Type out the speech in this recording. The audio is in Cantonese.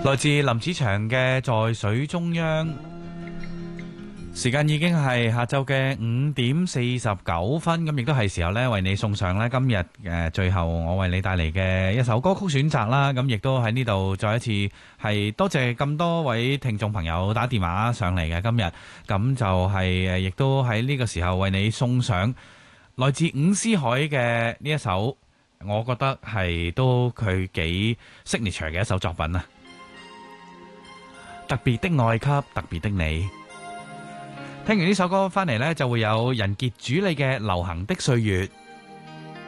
來自林子祥嘅在水中央，時間已經係下晝嘅5:49，咁亦都係時候咧為你送上咧今日最後我為你帶嚟嘅一首歌曲選擇啦。咁亦都喺呢度再一次係多謝咁多位聽眾朋友打電話上嚟嘅今日，咁就係亦都喺呢個時候為你送上來自伍思凱嘅呢一首，我覺得係都佢幾 signature 嘅一首作品啊！特別的愛給特別的你。聽完呢首歌翻嚟呢，就會有人傑主理嘅流行的歲月。